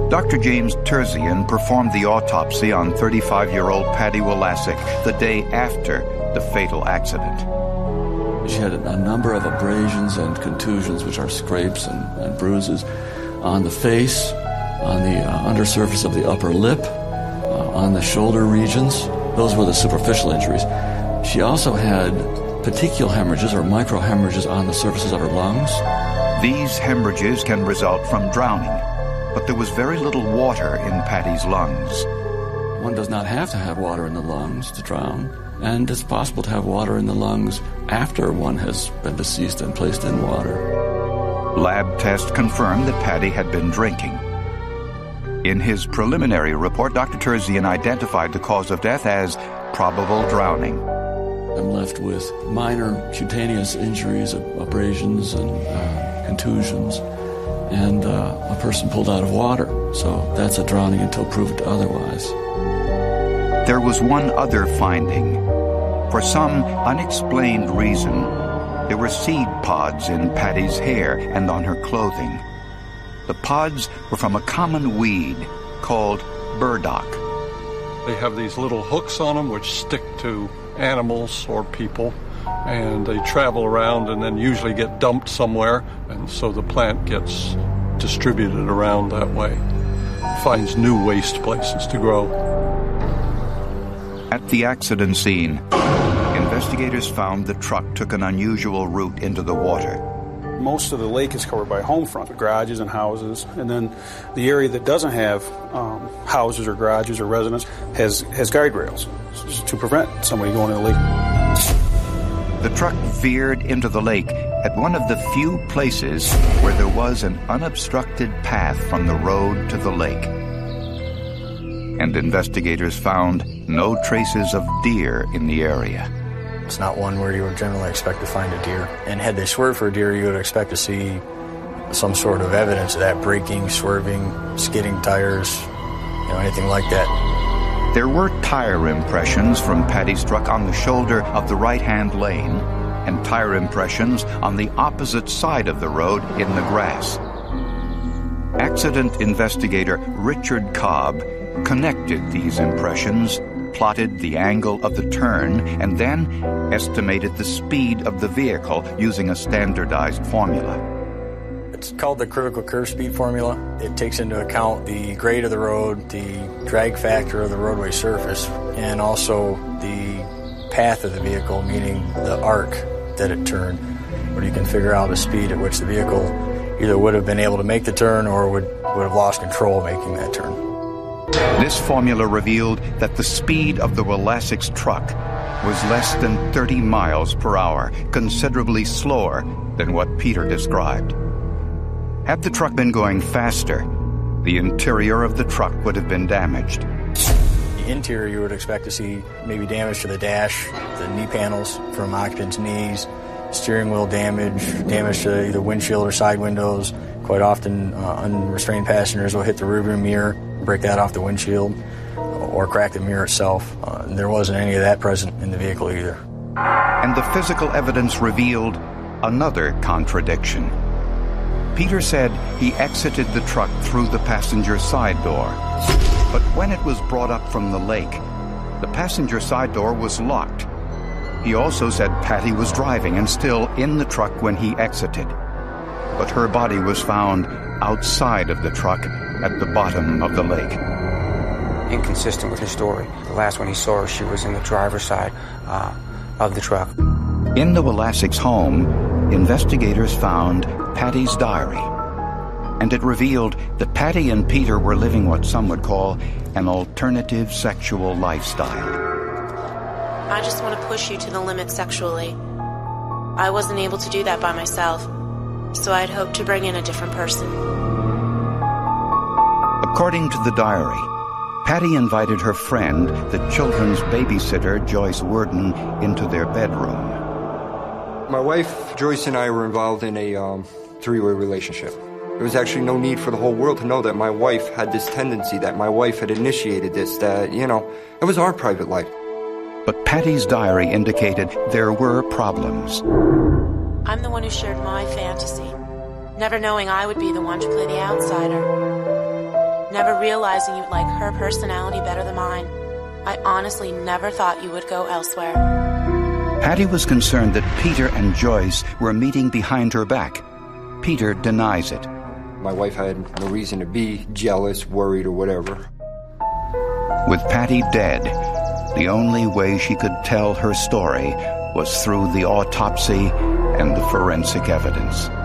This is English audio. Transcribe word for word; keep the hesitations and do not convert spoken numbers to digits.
Doctor James Terzian performed the autopsy on thirty-five-year-old Patty Walasek the day after the fatal accident. She had a number of abrasions and contusions, which are scrapes and, and bruises, on the face, on the uh, undersurface of the upper lip, uh, on the shoulder regions. Those were the superficial injuries. She also had petechial hemorrhages or microhemorrhages on the surfaces of her lungs. These hemorrhages can result from drowning, but there was very little water in Patty's lungs. One does not have to have water in the lungs to drown, and it's possible to have water in the lungs after one has been deceased and placed in water. Lab tests confirmed that Patty had been drinking. In his preliminary report, Doctor Terzian identified the cause of death as probable drowning. I'm left with minor cutaneous injuries, abrasions, and uh, contusions, and uh, a person pulled out of water. So that's a drowning until proved otherwise. There was one other finding. For some unexplained reason, there were seed pods in Patty's hair and on her clothing. The pods were from a common weed called burdock. They have these little hooks on them which stick to animals or people, and they travel around and then usually get dumped somewhere, and so the plant gets distributed around that way. Finds new waste places to grow. At the accident scene, investigators found the truck took an unusual route into the water. Most of the lake is covered by home front, garages and houses, and then the area that doesn't have um, houses or garages or residences has, has guide rails to prevent somebody going in the lake. The truck veered into the lake at one of the few places where there was an unobstructed path from the road to the lake. And investigators found no traces of deer in the area. It's not one where you would generally expect to find a deer. And had they swerved for a deer, you would expect to see some sort of evidence of that, braking, swerving, skidding tires, you know, anything like that. There were tire impressions from Patty's truck on the shoulder of the right-hand lane and tire impressions on the opposite side of the road in the grass. Accident investigator Richard Cobb connected these impressions, plotted the angle of the turn, and then estimated the speed of the vehicle using a standardized formula. It's called the critical curve speed formula. It takes into account the grade of the road, the drag factor of the roadway surface, and also the path of the vehicle, meaning the arc that it turned, where you can figure out the speed at which the vehicle either would have been able to make the turn or would, would have lost control making that turn. This formula revealed that the speed of the Walasek's truck was less than thirty miles per hour, considerably slower than what Peter described. Had the truck been going faster, the interior of the truck would have been damaged. The interior you would expect to see maybe damage to the dash, the knee panels from occupants' knees, steering wheel damage, damage to either windshield or side windows. Quite often, uh, unrestrained passengers will hit the rearview mirror, break that off the windshield, or crack the mirror itself. Uh, there wasn't any of that present in the vehicle either. And the physical evidence revealed another contradiction. Peter said he exited the truck through the passenger side door. But when it was brought up from the lake, the passenger side door was locked. He also said Patty was driving and still in the truck when he exited. But her body was found outside of the truck at the bottom of the lake. Inconsistent with his story. The last one he saw her, she was in the driver's side uh, of the truck. In the Walasek's home, investigators found Patty's diary. And it revealed that Patty and Peter were living what some would call an alternative sexual lifestyle. I just want to push you to the limit sexually. I wasn't able to do that by myself, so I'd hoped to bring in a different person. According to the diary, Patty invited her friend, the children's babysitter, Joyce Worden, into their bedroom. My wife, Joyce, and I were involved in a um, three-way relationship. There was actually no need for the whole world to know that my wife had this tendency, that my wife had initiated this, that, you know, it was our private life. But Patty's diary indicated there were problems. I'm the one who shared my fantasy, never knowing I would be the one to play the outsider. never realizing you'd like her personality better than mine. I honestly never thought you would go elsewhere. Hattie was concerned that Peter and Joyce were meeting behind her back. Peter denies it. My wife had no reason to be jealous, worried, or whatever. With Patty dead, the only way she could tell her story was through the autopsy and the forensic evidence.